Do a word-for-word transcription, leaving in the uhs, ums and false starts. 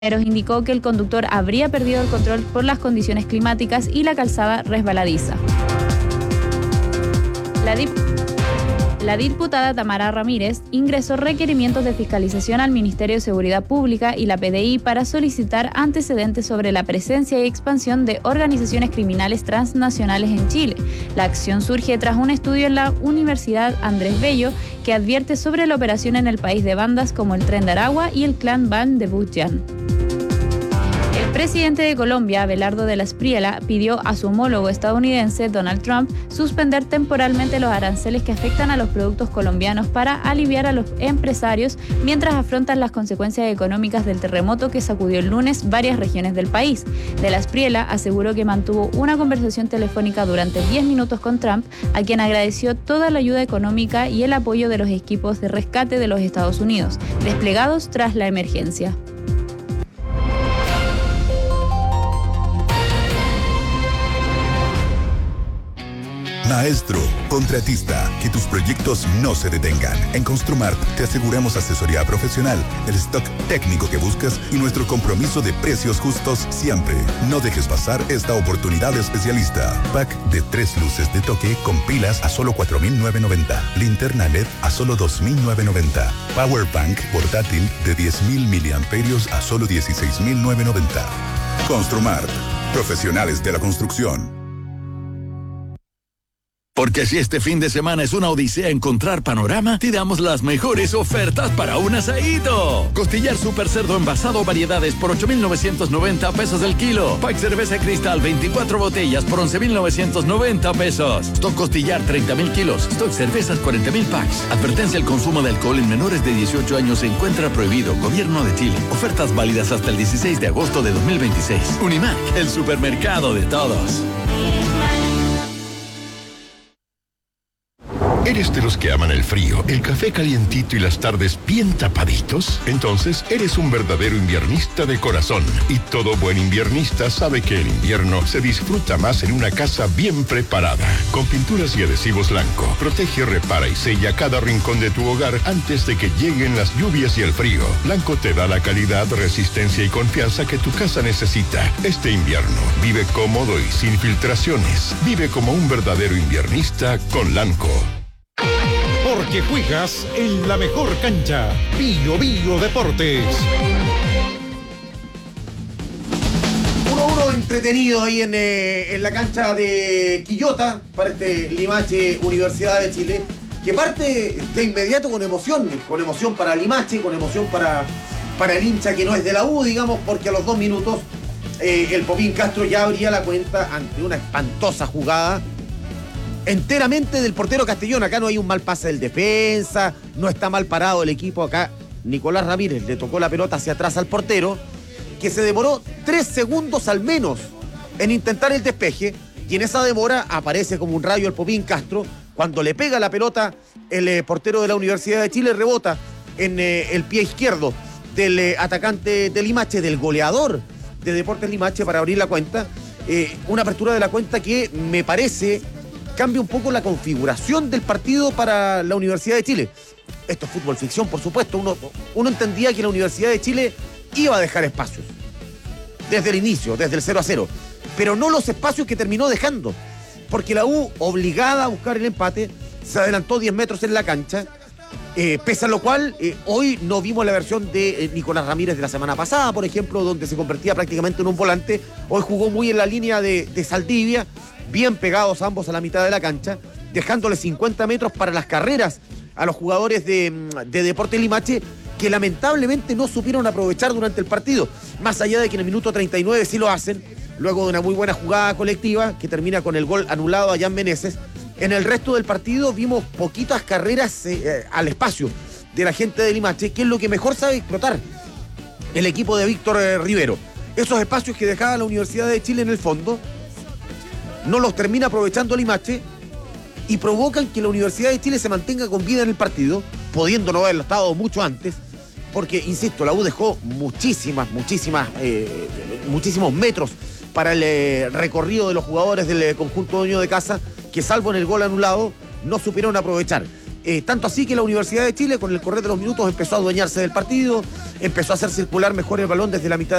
Indicó que el conductor habría perdido el control por las condiciones climáticas y la calzada resbaladiza. La, dip la diputada Tamara Ramírez ingresó requerimientos de fiscalización al Ministerio de Seguridad Pública y la P D I para solicitar antecedentes sobre la presencia y expansión de organizaciones criminales transnacionales en Chile. La acción surge tras un estudio en la Universidad Andrés Bello que advierte sobre la operación en el país de bandas como el Tren de Aragua y el Clan Van de Bujan. El presidente de Colombia, Abelardo de la Espriella, pidió a su homólogo estadounidense, Donald Trump, suspender temporalmente los aranceles que afectan a los productos colombianos para aliviar a los empresarios mientras afrontan las consecuencias económicas del terremoto que sacudió el lunes varias regiones del país. De la Espriella aseguró que mantuvo una conversación telefónica durante diez minutos con Trump, a quien agradeció toda la ayuda económica y el apoyo de los equipos de rescate de los Estados Unidos, desplegados tras la emergencia. Maestro, contratista, que tus proyectos no se detengan. En Construmart te aseguramos asesoría profesional, el stock técnico que buscas y nuestro compromiso de precios justos siempre. No dejes pasar esta oportunidad especialista. Pack de tres luces de toque con pilas a solo cuatro mil novecientos noventa. Linterna L E D a solo dos mil novecientos noventa. Power Bank portátil de diez mil miliamperios a solo dieciséis mil novecientos noventa. Construmart, profesionales de la construcción. Porque si este fin de semana es una odisea encontrar Panorama, te damos las mejores ofertas para un asadito. Costillar super cerdo envasado variedades por ocho mil novecientos noventa pesos el kilo. Pack cerveza cristal veinticuatro botellas por once mil novecientos noventa pesos. Stock costillar treinta mil kilos. Stock cervezas cuarenta mil packs. Advertencia: el consumo de alcohol en menores de dieciocho años se encuentra prohibido. Gobierno de Chile. Ofertas válidas hasta el dieciséis de agosto de dos mil veintiséis. Unimac, el supermercado de todos. ¿Eres de los que aman el frío, el café calientito y las tardes bien tapaditos? Entonces, eres un verdadero inviernista de corazón. Y todo buen inviernista sabe que el invierno se disfruta más en una casa bien preparada. Con pinturas y adhesivos Lanco, protege, repara y sella cada rincón de tu hogar antes de que lleguen las lluvias y el frío. Lanco te da la calidad, resistencia y confianza que tu casa necesita. Este invierno, vive cómodo y sin filtraciones. Vive como un verdadero inviernista con Lanco. Porque juegas en la mejor cancha. Bio Bio Deportes. uno a uno entretenido ahí en, eh, en la cancha de Quillota para este Limache Universidad de Chile, que parte de inmediato con emoción, con emoción para Limache, con emoción para, para el hincha que no es de la U, digamos, porque a los dos minutos eh, el Popín Castro ya abría la cuenta ante una espantosa jugada enteramente del portero Castellón. Acá no hay un mal pase del defensa, no está mal parado el equipo. Acá Nicolás Ramírez le tocó la pelota hacia atrás al portero, que se demoró tres segundos al menos en intentar el despeje, y en esa demora aparece como un rayo el Popín Castro. Cuando le pega la pelota, el eh, portero de la Universidad de Chile rebota en eh, el pie izquierdo del eh, atacante de Limache, del goleador de Deportes Limache, para abrir la cuenta. Eh, una apertura de la cuenta que me parece cambia un poco la configuración del partido para la Universidad de Chile. Esto es fútbol ficción, por supuesto. Uno, uno entendía que la Universidad de Chile iba a dejar espacios desde el inicio, desde el cero a cero, pero no los espacios que terminó dejando, porque la U, obligada a buscar el empate, se adelantó diez metros en la cancha, eh, pese a lo cual eh, hoy no vimos la versión de eh, Nicolás Ramírez de la semana pasada, por ejemplo, donde se convertía prácticamente en un volante. Hoy jugó muy en la línea de, de Saldivia, bien pegados ambos a la mitad de la cancha, dejándole cincuenta metros para las carreras a los jugadores de, de Deportes Limache, que lamentablemente no supieron aprovechar durante el partido, más allá de que en el minuto treinta y nueve sí lo hacen, luego de una muy buena jugada colectiva que termina con el gol anulado a Jan Meneses. En el resto del partido vimos poquitas carreras eh, al espacio de la gente de Limache, que es lo que mejor sabe explotar el equipo de Víctor eh, Rivero. Esos espacios que dejaba la Universidad de Chile en el fondo no los termina aprovechando Limache y provocan que la Universidad de Chile se mantenga con vida en el partido, pudiendo no haberlo estado mucho antes, porque, insisto, la U dejó muchísimas, muchísimas, eh, muchísimos metros para el eh, recorrido de los jugadores del eh, conjunto dueño de casa, que salvo en el gol anulado, no supieron aprovechar. Eh, tanto así que la Universidad de Chile, con el correr de los minutos, empezó a adueñarse del partido, empezó a hacer circular mejor el balón desde la mitad